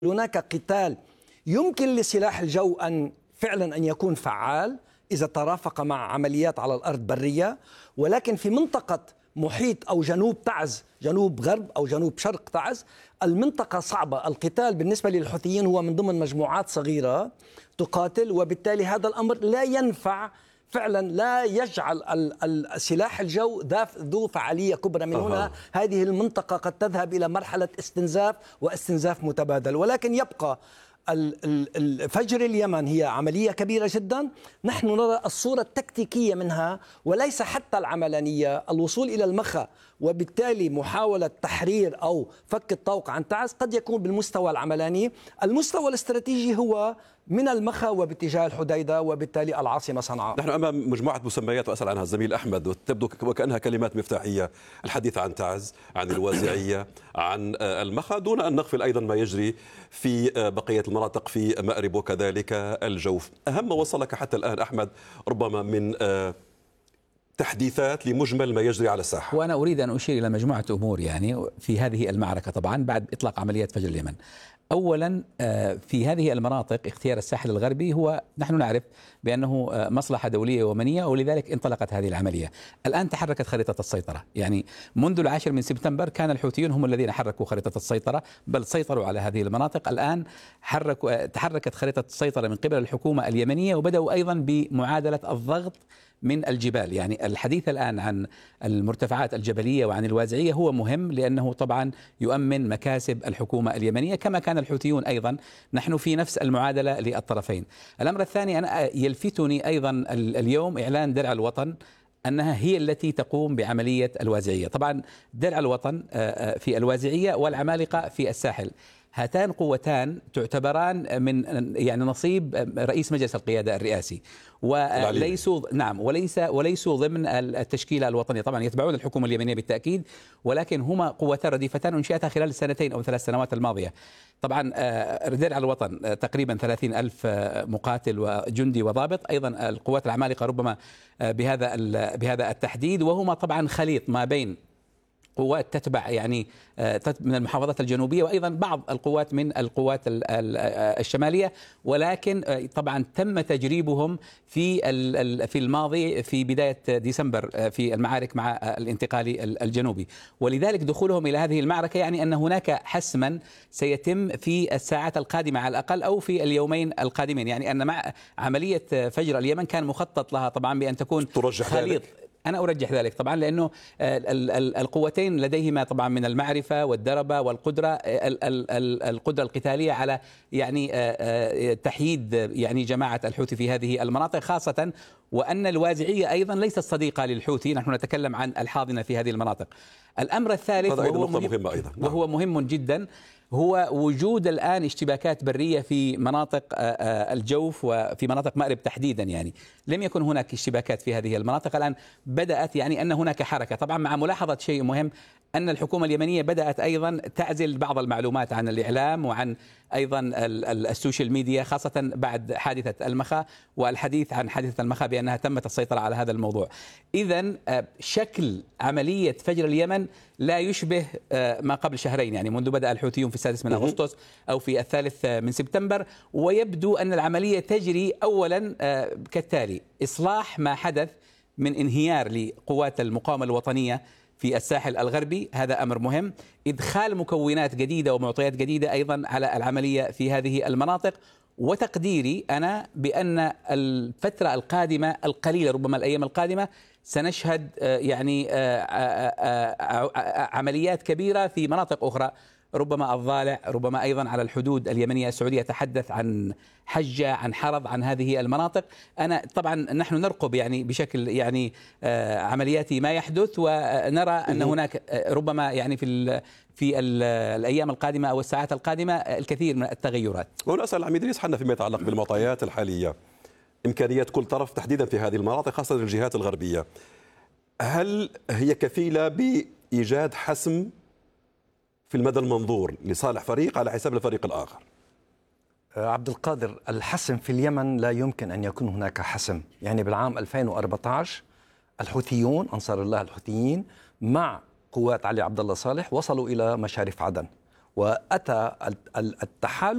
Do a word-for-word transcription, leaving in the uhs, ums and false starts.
هناك قتال يمكن لسلاح الجو أن فعلا أن يكون فعال إذا ترافق مع عمليات على الأرض برية، ولكن في منطقة محيط أو جنوب تعز، جنوب غرب أو جنوب شرق تعز، المنطقة صعبة. القتال بالنسبة للحوثيين هو من ضمن مجموعات صغيرة تقاتل، وبالتالي هذا الأمر لا ينفع فعلا، لا يجعل سلاح الجو ذو فعالية كبرى. من هنا أه. هذه المنطقة قد تذهب إلى مرحلة استنزاف واستنزاف متبادل، ولكن يبقى فجر اليمن هي عملية كبيرة جدا. نحن نرى الصورة التكتيكية منها وليس حتى العملانية. الوصول إلى المخا وبالتالي محاولة تحرير أو فك الطوق عن تعز قد يكون بالمستوى العملاني. المستوى الاستراتيجي هو من المخا وباتجاه الحديدة وبالتالي العاصمة صنعاء. نحن أمام مجموعة مسميات وأسأل عنها الزميل أحمد، وتبدو وكأنها كلمات مفتاحية: الحديث عن تعز، عن الوازعية، عن المخا، دون أن نغفل أيضا ما يجري في بقية المناطق في مأرب وكذلك الجوف. أهم ما وصلك حتى الآن أحمد ربما من تحديثات لمجمل ما يجري على الساحة؟ وأنا أريد أن أشير إلى مجموعة أمور يعني في هذه المعركة طبعا بعد إطلاق عمليات فجر اليمن. أولا في هذه المناطق اختيار الساحل الغربي هو نحن نعرف بأنه مصلحة دولية ومنية، ولذلك انطلقت هذه العملية. الآن تحركت خريطة السيطرة، يعني منذ العاشر من سبتمبر كان الحوثيون هم الذين حركوا خريطة السيطرة، بل سيطروا على هذه المناطق. الآن حركوا تحركت خريطة السيطرة من قبل الحكومة اليمنية، وبدأوا أيضا بمعادلة الضغط من الجبال. يعني الحديث الآن عن المرتفعات الجبلية وعن الوازعية هو مهم، لأنه طبعا يؤمن مكاسب الحكومة اليمنية كما كان الحوثيون أيضا. نحن في نفس المعادلة للطرفين. الأمر الثاني، أنا يلفتني أيضا اليوم إعلان درع الوطن أنها هي التي تقوم بعملية الوازعية. طبعا درع الوطن في الوازعية والعمالقة في الساحل، هاتان قوتان تعتبران من يعني نصيب رئيس مجلس القيادة الرئاسي، وليسوا نعم وليس وليسوا ضمن التشكيلة الوطنية. طبعا يتبعون الحكومة اليمنية بالتأكيد، ولكن هما قوتان رديفتان انشأتا خلال السنتين أو ثلاث سنوات الماضية. طبعا درع الوطن تقريبا ثلاثين ألف مقاتل وجندي وضابط، أيضا القوات العمالقة ربما بهذا بهذا التحديد، وهما طبعا خليط ما بين قوات تتبع يعني من المحافظات الجنوبية وأيضا بعض القوات من القوات الشمالية، ولكن طبعا تم تجريبهم في في الماضي في بداية ديسمبر في المعارك مع الانتقالي الجنوبي. ولذلك دخولهم إلى هذه المعركة يعني أن هناك حسما سيتم في الساعات القادمة على الأقل أو في اليومين القادمين. يعني أن مع عملية فجر اليمن كان مخطط لها طبعا بأن تكون خليط. أنا أرجح ذلك طبعا، لأنه القوتين لديهما طبعا من المعرفة والدربة والقدرة القدرة القتالية على يعني تحييد يعني جماعة الحوثي في هذه المناطق، خاصة وأن الوازعية أيضا ليست صديقة للحوثي. نحن نتكلم عن الحاضنة في هذه المناطق. الأمر الثالث وهو مهم, أيضا. نعم. وهو مهم جدا هو وجود الآن اشتباكات برية في مناطق الجوف وفي مناطق مأرب تحديدا. يعني لم يكن هناك اشتباكات في هذه المناطق، الآن بدأت يعني أن هناك حركة، طبعا مع ملاحظة شيء مهم أن الحكومة اليمنية بدأت أيضا تعزل بعض المعلومات عن الإعلام وعن أيضا السوشيال ميديا، خاصة بعد حادثة المخا والحديث عن حادثة المخا بأنها تمت السيطرة على هذا الموضوع. إذن شكل عملية فجر اليمن لا يشبه ما قبل شهرين، يعني منذ بدأ الحوثيون في السادس من أغسطس أو في الثالث من سبتمبر. ويبدو أن العملية تجري أولا كالتالي: إصلاح ما حدث من انهيار لقوات المقاومة الوطنية في الساحل الغربي، هذا أمر مهم. إدخال مكونات جديدة ومعطيات جديدة أيضا على العملية في هذه المناطق. وتقديري أنا بأن الفترة القادمة القليلة، ربما الأيام القادمة، سنشهد يعني عمليات كبيرة في مناطق أخرى، ربما الضالع، ربما أيضا على الحدود اليمنية السعودية. تحدث عن حجة، عن حرض، عن هذه المناطق. أنا طبعا نحن نرقب يعني بشكل يعني عملياتي ما يحدث، ونرى أن هناك ربما يعني في ال في ال الأيام القادمة أو الساعات القادمة الكثير من التغيرات. وهنا أسأل عميد إدريس حنا فيما يتعلق بالمعطيات الحالية، إمكانيات كل طرف تحديدا في هذه المناطق خاصة الجهات الغربية، هل هي كفيلة بإيجاد حسم في المدى المنظور لصالح فريق على حساب الفريق الآخر؟ عبد القادر، الحسم في اليمن لا يمكن أن يكون هناك حسم. يعني بالعام ألفين وأربعة عشر الحوثيون، أنصار الله الحوثيين، مع قوات علي عبد الله صالح وصلوا إلى مشارف عدن، وأتى التحالف